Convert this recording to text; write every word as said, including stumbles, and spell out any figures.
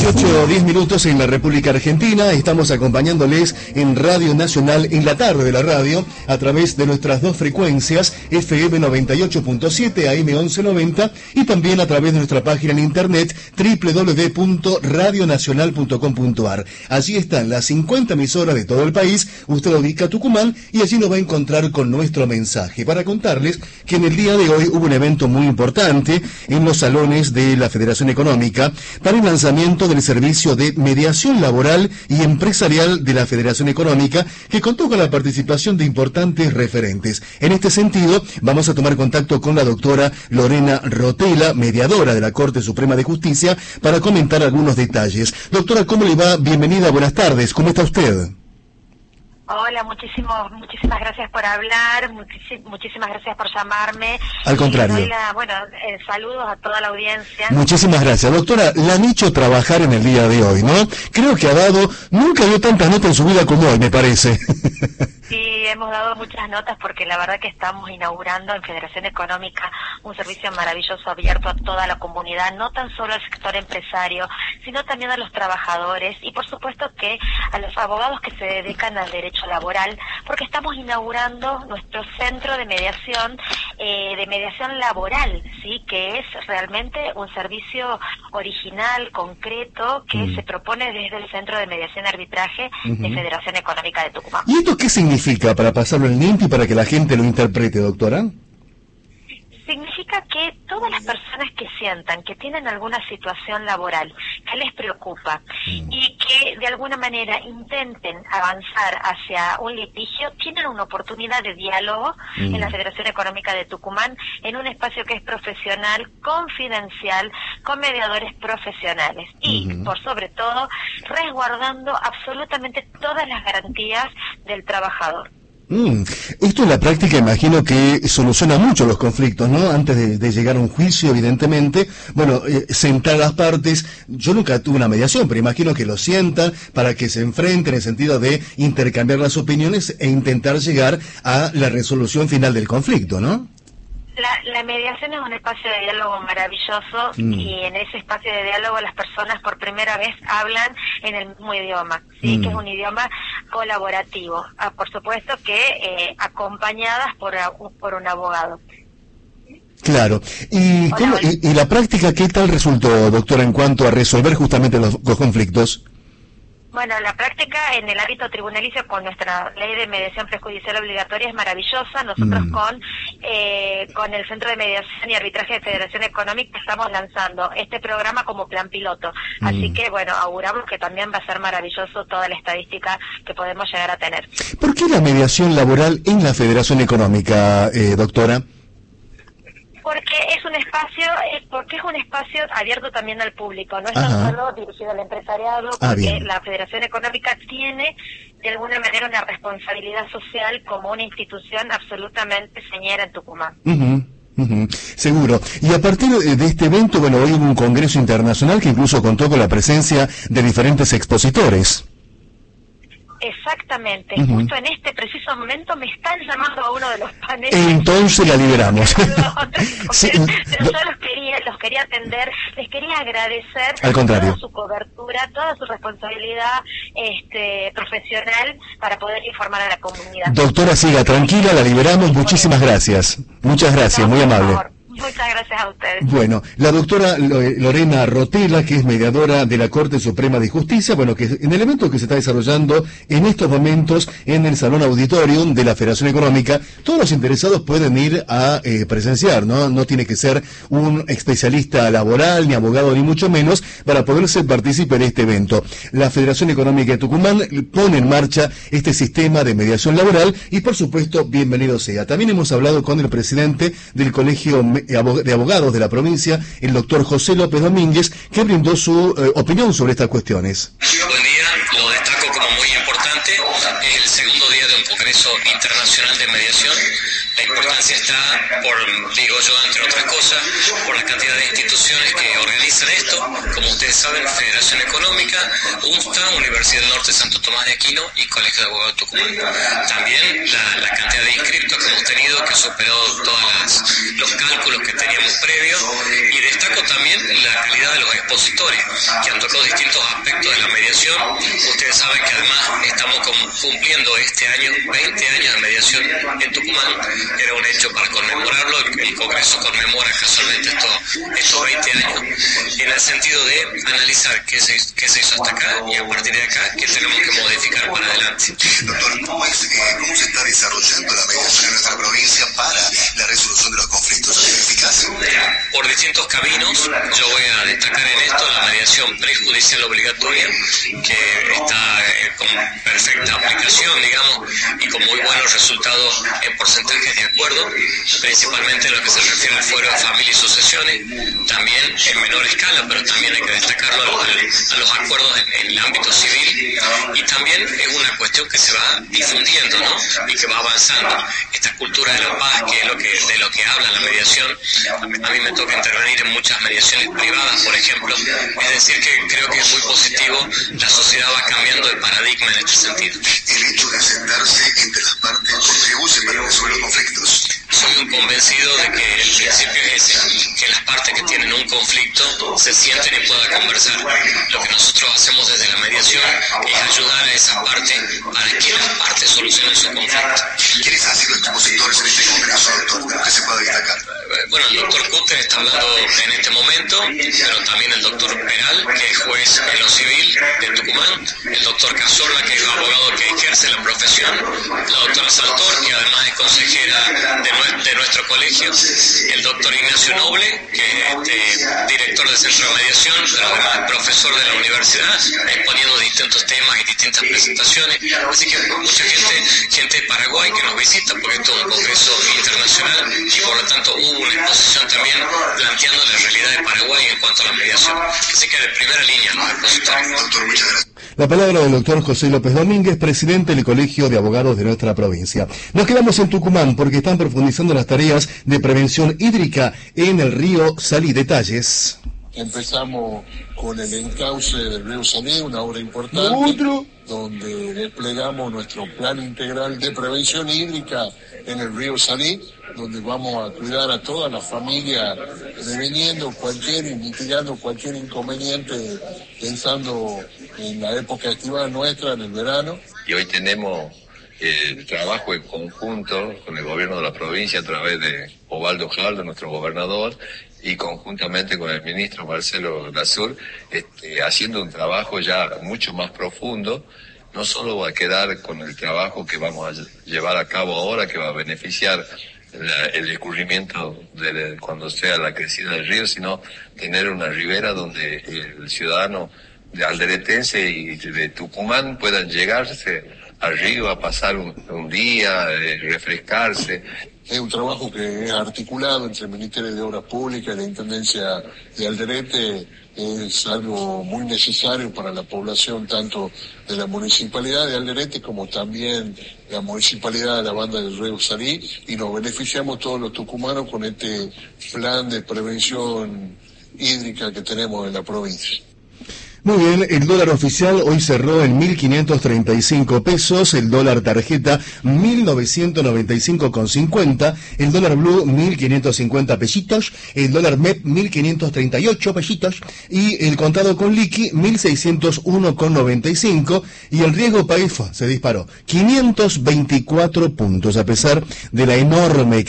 dieciocho, diez minutos en la República Argentina. Estamos acompañándoles en Radio Nacional, en la tarde de la radio, a través de nuestras dos frecuencias, F M noventa y ocho punto siete, A M once noventa, y también a través de nuestra página en internet, doble u doble u doble u punto radio nacional punto com punto a r. Allí están las cincuenta emisoras de todo el país. Usted ubica Tucumán y allí nos va a encontrar con nuestro mensaje para contarles que en el día de hoy hubo un evento muy importante en los salones de la Federación Económica para el lanzamiento del servicio de mediación laboral y empresarial de la Federación Económica, que contó con la participación de importantes referentes. En este sentido, vamos a tomar contacto con la doctora Lorena Rotela, mediadora de la Corte Suprema de Justicia, para comentar algunos detalles. Doctora, ¿cómo le va? Bienvenida, buenas tardes. ¿Cómo está usted? Hola, muchísimo, muchísimas gracias por hablar, muchísimas, muchísimas gracias por llamarme. Al contrario. Y la, bueno, eh, saludos a toda la audiencia. Muchísimas gracias. Doctora, la han hecho trabajar en el día de hoy, ¿no? Creo que ha dado, nunca dio tantas notas en su vida como hoy, me parece. Sí, hemos dado muchas notas porque la verdad que estamos inaugurando en Federación Económica un servicio maravilloso abierto a toda la comunidad, no tan solo al sector empresario, sino también a los trabajadores y por supuesto que a los abogados que se dedican al derecho laboral, porque estamos inaugurando nuestro centro de mediación, eh, de mediación laboral, sí, que es realmente un servicio original, concreto, que mm. se propone desde el Centro de Mediación y Arbitraje uh-huh. de Federación Económica de Tucumán. ¿Y esto qué significa para pasarlo en limpio y para que la gente lo interprete, doctora? Significa que todas las personas que sientan que tienen alguna situación laboral que les preocupa mm. y que de alguna manera intenten avanzar hacia un litigio, tienen una oportunidad de diálogo mm. en la Federación Económica de Tucumán, en un espacio que es profesional, confidencial, con mediadores profesionales y, mm-hmm. por sobre todo, resguardando absolutamente todas las garantías del trabajador. Mm. Esto en la práctica imagino que soluciona mucho los conflictos, ¿no? Antes de, de llegar a un juicio, evidentemente, bueno, eh, sentar las partes, yo nunca tuve una mediación, pero imagino que lo sientan para que se enfrenten en el sentido de intercambiar las opiniones e intentar llegar a la resolución final del conflicto, ¿no? La, la mediación es un espacio de diálogo maravilloso mm. y en ese espacio de diálogo las personas por primera vez hablan en el mismo idioma, ¿sí? Mm. que es un idioma colaborativo, ah, por supuesto que eh, acompañadas por, por un abogado. Claro. ¿Y, cómo, y, ¿Y la práctica qué tal resultó, doctora, en cuanto a resolver justamente los, los conflictos? Bueno, la práctica en el ámbito tribunalicio con nuestra ley de mediación prejudicial obligatoria es maravillosa. Nosotros mm. con eh, con el Centro de Mediación y Arbitraje de Federación Económica estamos lanzando este programa como plan piloto. Mm. Así que, bueno, auguramos que también va a ser maravilloso toda la estadística que podemos llegar a tener. ¿Por qué la mediación laboral en la Federación Económica, eh, doctora? Porque es un espacio, porque es un espacio abierto también al público, no es tan solo dirigido al empresariado, ah, porque bien. la Federación Económica tiene de alguna manera una responsabilidad social como una institución absolutamente señera en Tucumán. Uh-huh. Uh-huh. Seguro. Y a partir de este evento, bueno, hoy hubo un congreso internacional que incluso contó con la presencia de diferentes expositores. Exactamente, uh-huh. justo en este preciso momento me están llamando a uno de los paneles. Entonces la liberamos. Sí. Yo los quería, los quería atender, les quería agradecer Al contrario. toda su cobertura, toda su responsabilidad este, profesional para poder informar a la comunidad. Doctora, siga tranquila, la liberamos, muchísimas gracias. Muchas gracias, muy amable. Muchas gracias a ustedes. Bueno, la doctora Lorena Rotela, que es mediadora de la Corte Suprema de Justicia, bueno, que en el evento que se está desarrollando en estos momentos en el Salón Auditorium de la Federación Económica, todos los interesados pueden ir a eh, presenciar, ¿no? No tiene que ser un especialista laboral, ni abogado, ni mucho menos, para poder ser partícipe de este evento. La Federación Económica de Tucumán pone en marcha este sistema de mediación laboral y, por supuesto, bienvenido sea. También hemos hablado con el presidente del Colegio de Abogados de la provincia, el doctor José López Domínguez, que brindó su eh, opinión sobre estas cuestiones. Buen día, lo destaco como muy importante, el segundo día de en Congreso Internacional de Mediación. La importancia está, por, digo yo, entre otras cosas, por la cantidad de instituciones que organizan esto. Como ustedes saben, Federación Económica, UNSTA, Universidad del Norte Santo Tomás de Aquino y Colegio de Abogados de Tucumán. También la, la cantidad de inscriptos que hemos tenido, que ha superado todos los cálculos que teníamos previos, y destaco también la calidad de los expositores, que han tocado distintos aspectos de la mediación. Ustedes saben que además estamos cumpliendo este año veinte años de mediación en Tucumán. Era un hecho para conmemorarlo, el Congreso conmemora casualmente estos, estos veinte años, en el sentido de analizar qué se, qué se hizo hasta acá y a partir de acá qué tenemos que modificar para adelante. Doctor, ¿cómo, es, eh, ¿cómo se está desarrollando la mediación en nuestra provincia para la resolución de los conflictos? ¿Es eficaz? Por distintos caminos, yo voy a destacar en esto la mediación prejudicial obligatoria, que está eh, con perfecta aplicación, digamos, y con muy buenos resultados en porcentajes de acuerdo, principalmente en lo que se refiere al fuero de familia y sucesiones, también en menor escala, pero también hay que destacarlo a, a, a los acuerdos en, en el ámbito civil, y también es una cuestión que se va difundiendo, ¿no? Y que va avanzando. Esta cultura de la paz, que es lo que, de lo que habla la mediación, a mí, a mí me toca intervenir en muchas mediaciones privadas, por ejemplo, es decir que creo que es muy positivo, la sociedad va cambiando de paradigma en este sentido. El hecho de sentarse entre las partes contribuye para resolver los conflictos. Soy un convencido de que el principio es ese, que las partes que tienen un conflicto se sienten y puedan conversar. Lo que nosotros hacemos desde la mediación es ayudar a esas partes para que las partes solucionen su conflicto. ¿Quiénes han sido expositores en este congreso, doctor? ¿Qué se puede destacar? Bueno, el doctor Cutter está hablando en este momento, pero también el doctor Peral, que es juez en lo civil de Tucumán, el doctor Cazorla, que es abogado que ejerce la profesión, la doctora Saltor, que además es consejera de, nuestro, de nuestro colegio, el doctor Ignacio Noble, que es este, director del Centro de Mediación, pero además es profesor de la universidad, exponiendo distintos temas y distintas presentaciones. Así que mucha gente, gente de Paraguay que nos visita, porque esto es un congreso internacional y por lo tanto hubo una exposición también planteando la realidad de Paraguay en cuanto a la mediación. Así que de primera línea los expositores. Doctor, muchas gracias. La palabra del doctor José López Domínguez, presidente del Colegio de Abogados de nuestra provincia. Nos quedamos en Tucumán porque están profundizando las tareas de prevención hídrica en el río Salí. Detalles. Empezamos con el encauce del río Salí, una obra importante, ¿Otro? donde desplegamos nuestro plan integral de prevención hídrica en el río Salí, donde vamos a cuidar a toda la familia, preveniendo cualquier y mitigando cualquier inconveniente, pensando en la época estival nuestra, en el verano. Y hoy tenemos el trabajo en conjunto con el gobierno de la provincia a través de Ovaldo Jaldo, nuestro gobernador, y conjuntamente con el ministro Marcelo Glasur, este, haciendo un trabajo ya mucho más profundo. No solo va a quedar con el trabajo que vamos a llevar a cabo ahora, que va a beneficiar la, el escurrimiento de, de cuando sea la crecida del río, sino tener una ribera donde el ciudadano de alderetense y de Tucumán puedan llegarse al río a pasar un, un día, eh, refrescarse. Es un trabajo que es articulado entre el Ministerio de Obras Públicas y la Intendencia de Alderete. Es algo muy necesario para la población, tanto de la Municipalidad de Alderete como también la Municipalidad de la Banda del Río Salí, y nos beneficiamos todos los tucumanos con este plan de prevención hídrica que tenemos en la provincia. Muy bien, el dólar oficial hoy cerró en mil quinientos treinta y cinco pesos, el dólar tarjeta mil novecientos noventa y cinco con cincuenta, el dólar blue mil quinientos cincuenta pesitos, el dólar M E P mil quinientos treinta y ocho pesitos y el contado con liqui mil seiscientos uno con noventa y cinco, y el riesgo país se disparó quinientos veinticuatro puntos a pesar de la enorme